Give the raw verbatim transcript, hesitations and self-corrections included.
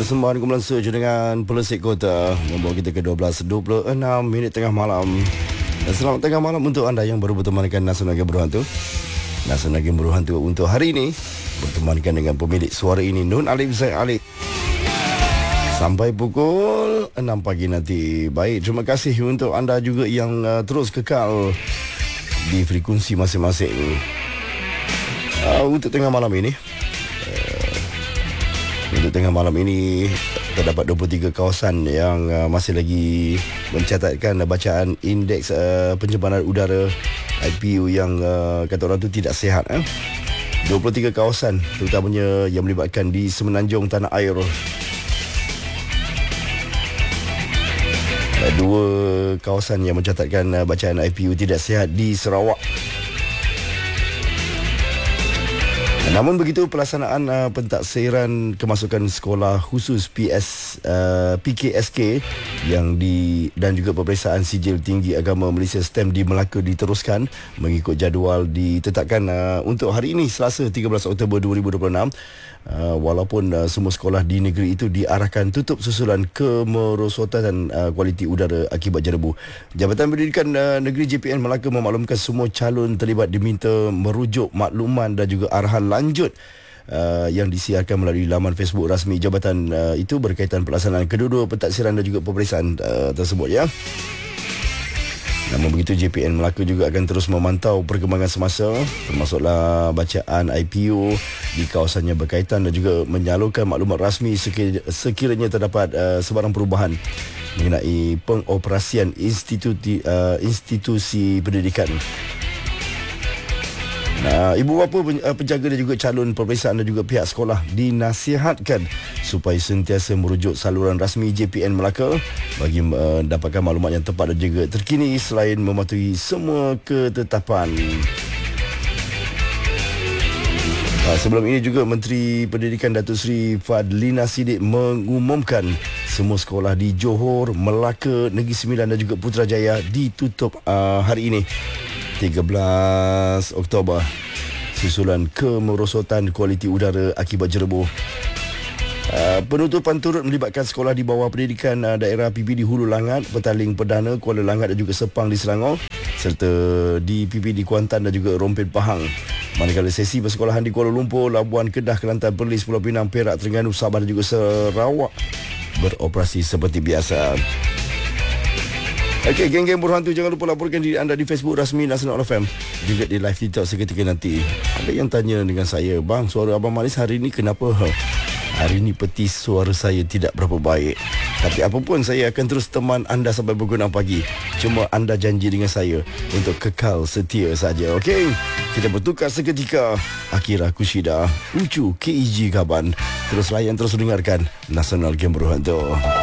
Persembahan kumpulan Search dengan Pelesik Kota membawa kita ke dua belas dua puluh enam minit tengah malam. Dan selamat tengah malam untuk anda yang baru bertemankan Nasional Game Berhantu. Nasional Game Berhantu untuk hari ini bertemankan dengan pemilik suara ini, Nun Alif Zaid Alif, sampai pukul enam pagi nanti. Baik, terima kasih untuk anda juga yang uh, terus kekal di frekuensi masing-masing. Uh, untuk tengah malam ini Untuk tengah malam ini terdapat dua puluh tiga kawasan yang uh, masih lagi mencatatkan uh, bacaan indeks uh, pencemaran udara I P U yang uh, kata orang tu tidak sihat. Eh? dua puluh tiga kawasan terutamanya yang melibatkan di semenanjung tanah air. Uh, dua kawasan yang mencatatkan uh, bacaan I P U tidak sihat di Sarawak. Namun begitu, pelaksanaan uh, pentaksiran kemasukan sekolah khusus P S uh, P K S K yang di dan juga peperiksaan sijil tinggi agama Malaysia STEM di Melaka diteruskan mengikut jadual ditetapkan uh, untuk hari ini Selasa tiga belas Oktober dua ribu dua puluh enam. Uh, walaupun uh, semua sekolah di negeri itu diarahkan tutup susulan kemerosotan uh, kualiti udara akibat jerebu. Jabatan Pendidikan uh, Negeri J P N Melaka memaklumkan semua calon terlibat diminta merujuk makluman dan juga arahan lanjut uh, yang disiarkan melalui laman Facebook rasmi jabatan uh, itu berkaitan pelaksanaan kedua-dua pentaksiran dan juga peperiksaan uh, tersebut, ya. Namun begitu, J P N Melaka juga akan terus memantau perkembangan semasa, termasuklah bacaan I P U di kawasannya berkaitan dan juga menyalurkan maklumat rasmi sekiranya terdapat uh, sebarang perubahan mengenai pengoperasian institusi, uh, institusi pendidikan. Nah, ibu bapa, penjaga dan juga calon peperiksaan dan juga pihak sekolah dinasihatkan supaya sentiasa merujuk saluran rasmi J P N Melaka bagi mendapatkan uh, maklumat yang tepat dan juga terkini selain mematuhi semua ketetapan. Uh, sebelum ini juga Menteri Pendidikan Datuk Seri Fadlina Siddiq mengumumkan semua sekolah di Johor, Melaka, Negeri Sembilan dan juga Putrajaya ditutup uh, hari ini tiga belas Oktober susulan kemerosotan kualiti udara akibat jerebu. Uh, penutupan turut melibatkan sekolah di bawah pendidikan uh, daerah P B D Hulu Langat, Petaling Perdana, Kuala Langat dan juga Sepang di Selangor, serta di P B D Kuantan dan juga Rompin Pahang. Manakala sesi persekolahan di Kuala Lumpur, Labuan, Kedah, Kelantan, Perlis, Pulau Pinang, Perak, Terengganu, Sabah dan juga Sarawak beroperasi seperti biasa. Okey, geng-geng berhantu, jangan lupa laporkan diri anda di Facebook rasmi Nasional F M, juga di live TikTok seketika nanti. Ada yang tanya dengan saya, bang, suara Abang Manis hari ini kenapa? Hari ini peti suara saya tidak berapa baik. Tapi apapun, saya akan terus teman anda sampai pukul enam pagi. Cuma anda janji dengan saya untuk kekal setia saja, okey? Kita bertukar seketika. Akira Kushida, Ucu K E G Kaban. Terus layan, terus dengarkan Nasional Game Berhantu.